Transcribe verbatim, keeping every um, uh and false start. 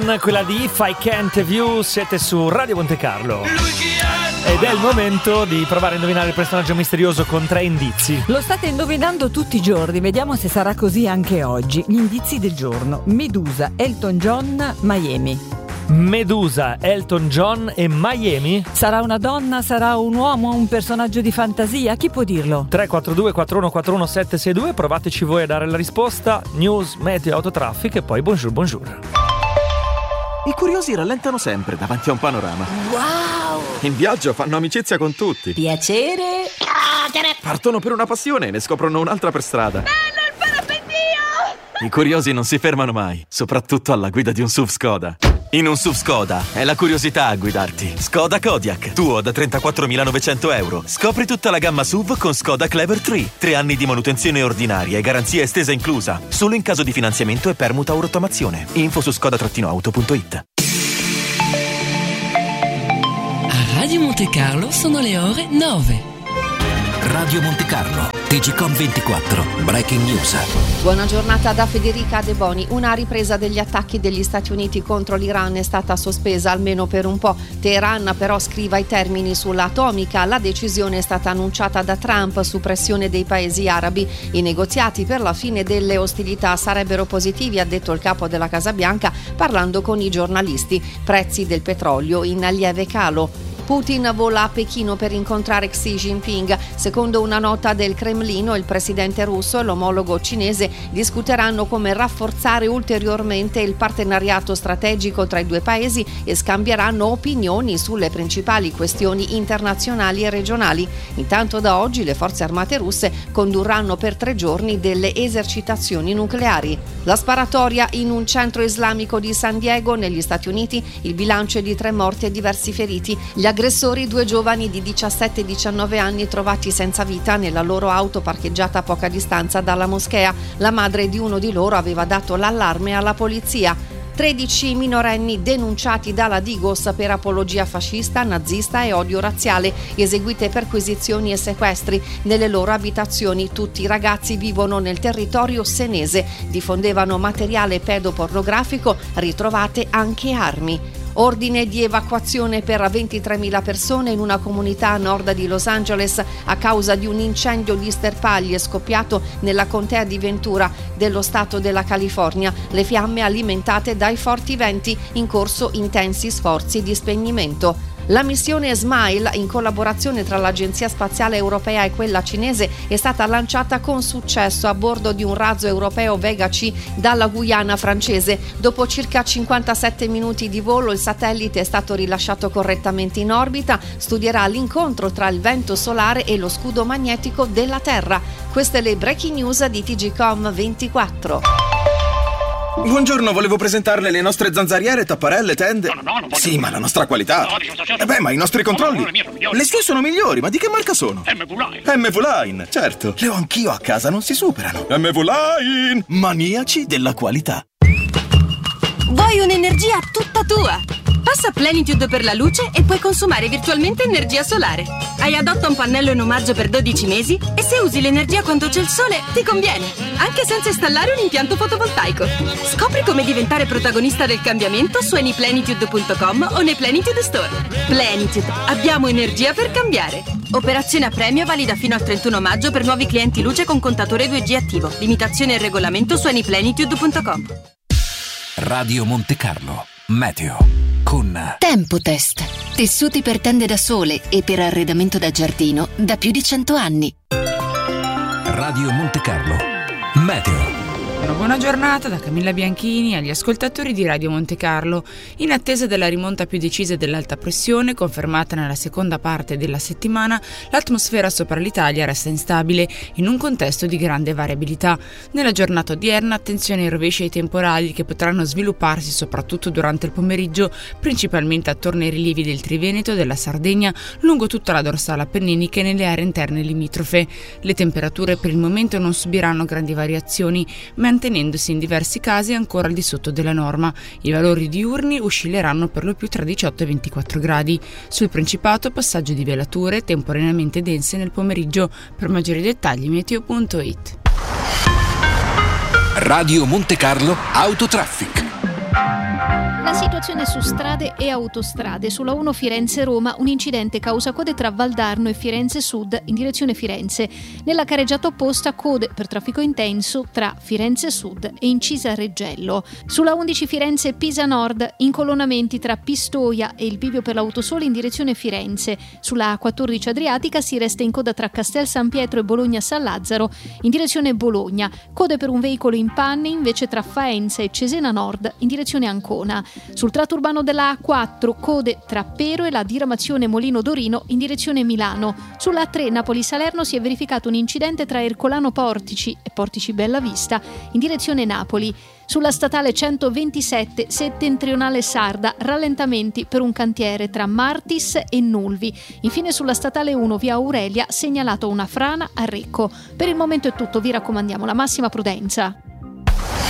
John, quella di If I Can't Have You. Siete su Radio Monte Carlo ed è il momento di provare a indovinare il personaggio misterioso con tre indizi. Lo state indovinando tutti i giorni, vediamo se sarà così anche oggi. Gli indizi del giorno: Medusa, Elton John, Miami. Medusa, Elton John e Miami? Sarà una donna, sarà un uomo, un personaggio di fantasia? Chi può dirlo? tre quattro due quattro uno quattro uno sette sei due, provateci voi a dare la risposta. News, meteo, autotraffic e poi bonjour bonjour. I curiosi rallentano sempre davanti a un panorama. Wow! In viaggio fanno amicizia con tutti. Piacere. Partono per una passione e ne scoprono un'altra per strada. Bello il parapendio! I curiosi non si fermano mai, soprattutto alla guida di un S U V Skoda. In un S U V Skoda è la curiosità a guidarti. Skoda Kodiaq, tuo da trentaquattromilanovecento euro. Scopri tutta la gamma S U V con Skoda Clever tre. Tre anni di manutenzione ordinaria e garanzia estesa inclusa. Solo in caso di finanziamento e permuta o rottamazione. Info su skoda auto punto it. A Radio Monte Carlo sono le ore nove. Radio Monte Carlo, T G Com ventiquattro, Breaking News. Buona giornata da Federica De Boni. Una ripresa degli attacchi degli Stati Uniti contro l'Iran è stata sospesa almeno per un po'. Teheran però scriva i termini sull'atomica. La decisione è stata annunciata da Trump su pressione dei paesi arabi. I negoziati per la fine delle ostilità sarebbero positivi, ha detto il capo della Casa Bianca parlando con i giornalisti. Prezzi del petrolio in lieve calo. Putin vola a Pechino per incontrare Xi Jinping. Secondo una nota del Cremlino, il presidente russo e l'omologo cinese discuteranno come rafforzare ulteriormente il partenariato strategico tra i due paesi e scambieranno opinioni sulle principali questioni internazionali e regionali. Intanto da oggi le forze armate russe condurranno per tre giorni delle esercitazioni nucleari. La sparatoria in un centro islamico di San Diego, negli Stati Uniti, il bilancio è di tre morti e diversi feriti. Gli aggressori, due giovani di diciassette e diciannove anni trovati senza vita nella loro auto parcheggiata a poca distanza dalla moschea. La madre di uno di loro aveva dato l'allarme alla polizia. tredici minorenni denunciati dalla Digos per apologia fascista, nazista e odio razziale, eseguite perquisizioni e sequestri nelle loro abitazioni. Tutti i ragazzi vivono nel territorio senese, diffondevano materiale pedopornografico, ritrovate anche armi. Ordine di evacuazione per ventitremila persone in una comunità a nord di Los Angeles a causa di un incendio di sterpaglie scoppiato nella contea di Ventura dello stato della California. Le fiamme alimentate dai forti venti, in corso intensi sforzi di spegnimento. La missione Smile, in collaborazione tra l'Agenzia Spaziale Europea e quella cinese, è stata lanciata con successo a bordo di un razzo europeo Vega C dalla Guyana francese. Dopo circa cinquantasette minuti di volo, il satellite è stato rilasciato correttamente in orbita, studierà l'incontro tra il vento solare e lo scudo magnetico della Terra. Queste le breaking news di T G Com ventiquattro. Buongiorno, volevo presentarle le nostre zanzariere, tapparelle, tende. No, no, no, non voglio. Sì, ma la nostra qualità. No, diciamo, certo. Eh beh, ma i nostri controlli. No, no, le mie sono migliori. Le sue sono migliori, ma di che marca sono? M V Line. M V Line, certo. Le ho anch'io a casa, non si superano. M V Line, maniaci della qualità. Vuoi un'energia tutta tua? Passa Plenitude per la luce e puoi consumare virtualmente energia solare. Hai adotta un pannello in omaggio per dodici mesi e se usi l'energia quando c'è il sole ti conviene, anche senza installare un impianto fotovoltaico. Scopri come diventare protagonista del cambiamento su anyplenitude punto com o nei Plenitude Store. Plenitude, abbiamo energia per cambiare. Operazione a premio valida fino al trentuno maggio per nuovi clienti luce con contatore due G attivo. Limitazione e regolamento su anyplenitude punto com. Radio Monte Carlo, meteo. Con Tempotest, tessuti per tende da sole e per arredamento da giardino da più di cento anni. Radio Monte Carlo, meteo. Una buona giornata da Camilla Bianchini agli ascoltatori di Radio Monte Carlo. In attesa della rimonta più decisa dell'alta pressione, confermata nella seconda parte della settimana, l'atmosfera sopra l'Italia resta instabile in un contesto di grande variabilità. Nella giornata odierna, attenzione ai rovesci e ai temporali che potranno svilupparsi soprattutto durante il pomeriggio, principalmente attorno ai rilievi del Triveneto e della Sardegna, lungo tutta la dorsale appenninica e nelle aree interne limitrofe. Le temperature per il momento non subiranno grandi variazioni, mantenendosi in diversi casi ancora al di sotto della norma. I valori diurni oscilleranno per lo più tra diciotto e ventiquattro gradi. Sul Principato passaggio di velature temporaneamente dense nel pomeriggio. Per maggiori dettagli meteo punto it. Radio Monte Carlo Autotraffic. La situazione su strade e autostrade. Sulla uno Firenze-Roma un incidente causa code tra Valdarno e Firenze Sud in direzione Firenze. Nella carreggiata opposta code per traffico intenso tra Firenze Sud e Incisa Reggello. Sulla undici Firenze-Pisa Nord incolonnamenti tra Pistoia e il bivio per l'autosole in direzione Firenze. Sulla A quattordici Adriatica si resta in coda tra Castel San Pietro e Bologna San Lazzaro in direzione Bologna. Code per un veicolo in panne invece tra Faenza e Cesena Nord in direzione Ancona. Sul tratto urbano della A quattro code tra Pero e la diramazione Molino Dorino in direzione Milano. Sulla A tre Napoli-Salerno si è verificato un incidente tra Ercolano Portici e Portici Bella Vista in direzione Napoli. Sulla statale centoventisette settentrionale sarda rallentamenti per un cantiere tra Martis e Nulvi. Infine sulla statale uno via Aurelia segnalato una frana a Recco. Per il momento è tutto, vi raccomandiamo la massima prudenza.